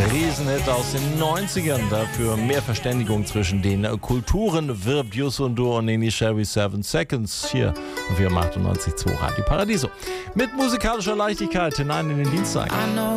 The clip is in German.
Riesenhit aus den 90ern. Dafür mehr Verständigung zwischen den Kulturen wirbt Yusundur und Nini Sherry 7 Seconds hier auf ihrem 98.2 Radio Paradiso. Mit musikalischer Leichtigkeit hinein in den Dienstag.